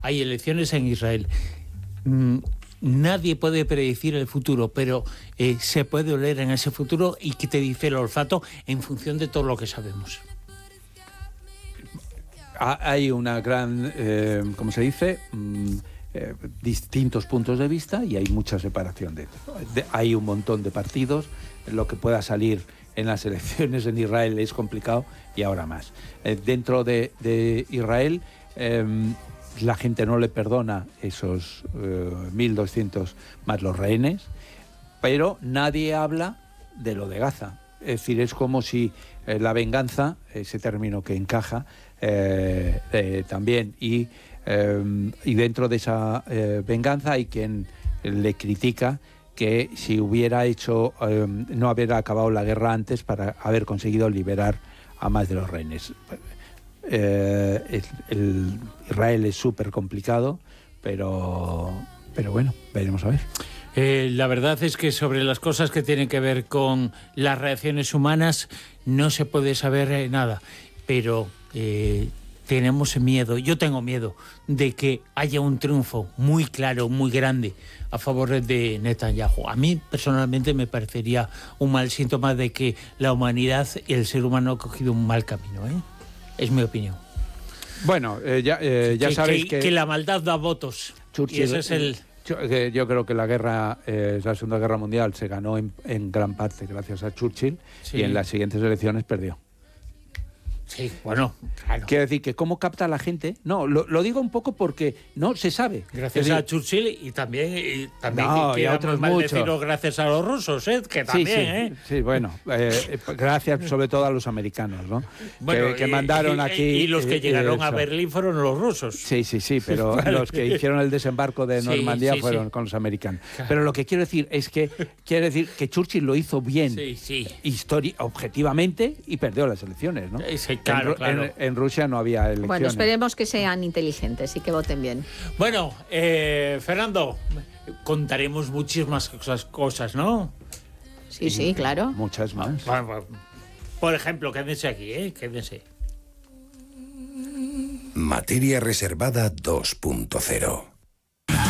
hay elecciones en Israel. Nadie puede predecir el futuro, pero se puede oler en ese futuro. ¿Y qué te dice el olfato en función de todo lo que sabemos? Hay una gran, ¿cómo se dice? Distintos puntos de vista y hay mucha separación hay un montón de partidos. Lo que pueda salir en las elecciones en Israel es complicado y ahora más. Dentro de Israel, la gente no le perdona esos 1.200 más los rehenes, pero nadie habla de lo de Gaza. Es decir, es como si la venganza, ese término que encaja también, y dentro de esa venganza hay quien le critica que si hubiera hecho, no haber acabado la guerra antes para haber conseguido liberar a más de los rehenes. Israel es súper complicado, pero bueno, veremos a ver. La verdad es que sobre las cosas que tienen que ver con las reacciones humanas no se puede saber nada, pero tenemos miedo, yo tengo miedo de que haya un triunfo muy claro, muy grande a favor de Netanyahu. A mí personalmente me parecería un mal síntoma de que la humanidad y el ser humano ha cogido un mal camino, ¿eh? Es mi opinión. Bueno, ya sabéis que la maldad da votos. Churchill, y ese es el... Yo creo que la Segunda Guerra Mundial se ganó en gran parte gracias a Churchill, sí. Y en las siguientes elecciones perdió. Sí, bueno, claro. Quiero decir que cómo capta la gente. No, lo digo un poco porque no se sabe. Gracias a Churchill y también no, y a otros muchos. Gracias a los rusos, que también, sí, bueno, gracias sobre todo a los americanos, ¿no? Bueno, que mandaron aquí. Y los que llegaron a Berlín fueron los rusos. Sí, pero los que hicieron el desembarco de Normandía fueron con los americanos. Claro. Pero lo que quiero decir es que Churchill lo hizo bien, objetivamente, y perdió las elecciones, ¿no? Claro. En Rusia no había elecciones. Bueno, esperemos que sean inteligentes y que voten bien. Bueno, Fernando, contaremos muchísimas cosas, ¿no? Sí, claro. Muchas más. Bueno, por ejemplo, quédense aquí, quédense. Materia reservada 2.0.